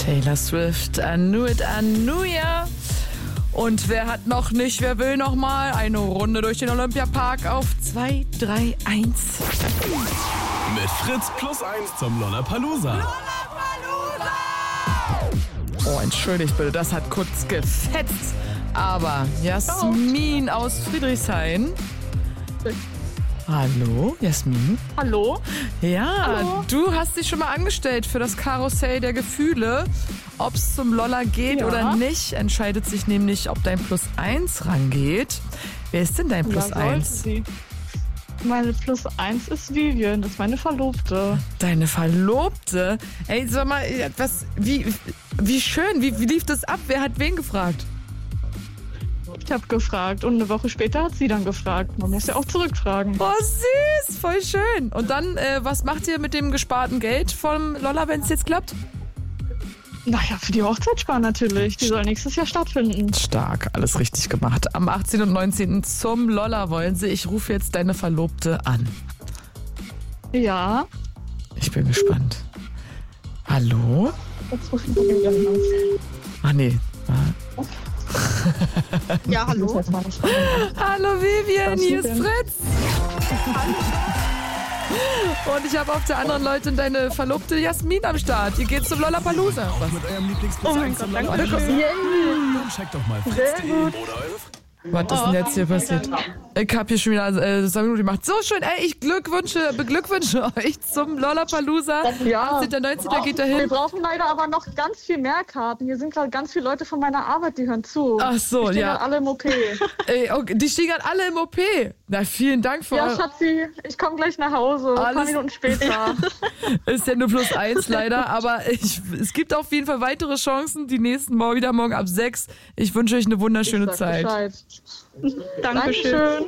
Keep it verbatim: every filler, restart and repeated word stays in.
Taylor Swift, I knew it, I knew ya. Und wer hat noch nicht, wer will noch mal eine Runde durch den Olympiapark auf zwei, drei, eins. Mit Fritz plus eins zum Lollapalooza. Lollapalooza! Oh, entschuldigt bitte, das hat kurz gefetzt. Aber Jasmin aus Friedrichshain. Hallo, Jasmin. Hallo? Ja, Hallo. Du hast dich schon mal angestellt für das Karussell der Gefühle. Ob es zum Lolla geht Ja. oder nicht, entscheidet sich nämlich, ob dein Plus eins rangeht. Wer ist denn dein Plus Ja, eins? sollte sie. Meine Plus eins ist Vivian, das ist meine Verlobte. Deine Verlobte? Ey, sag mal, was, wie, wie schön, wie, wie lief das ab? Wer hat wen gefragt? Ich habe gefragt und eine Woche später hat sie dann gefragt. Man muss ja auch zurückfragen. Oh, süß, voll schön. Und dann, äh, was macht ihr mit dem gesparten Geld vom Lolla, wenn es jetzt klappt? Naja, für die Hochzeit sparen natürlich. Die soll nächstes Jahr stattfinden. Stark, alles richtig gemacht. Am achtzehnten und neunzehnten zum Lolla wollen sie. Ich rufe jetzt deine Verlobte an. Ja. Ich bin gespannt. Hallo? Jetzt rufe ich Vivian an. Ach nee. Ja, hallo. Hallo Vivian, hier ist Vivian. Fritz. Und ich habe auf der anderen Leitung deine Verlobte Jasmin am Start. Ihr geht zum Lollapalooza. Was? Mit eurem Lieblings-Plus Oh mein eins zum Gott, danke Lollapalooza. schön. Dann checkt doch mal fritz punkt de oder eure Was ist denn jetzt hier passiert? Ich hab hier schon wieder äh, zwei Minuten gemacht. So schön, ey, ich Glückwünsche, beglückwünsche euch zum Lollapalooza. Ja. achtzehnten neunzehnten geht da Wir hin. brauchen leider aber noch ganz viel mehr Karten. Hier sind gerade ganz viele Leute von meiner Arbeit, die hören zu. Ach so, die stehen ja. gerade alle im O P. Ey, okay, die stehen gerade alle im O P. Na, vielen Dank für Ja, eure- Schatzi, ich komme gleich nach Hause. Ein paar Alles- Minuten später. Ist ja nur plus eins leider, aber ich, es gibt auf jeden Fall weitere Chancen. Die nächsten Mal wieder morgen ab sechs. Ich wünsche euch eine wunderschöne Ich sag Zeit. Bescheid. Dankeschön.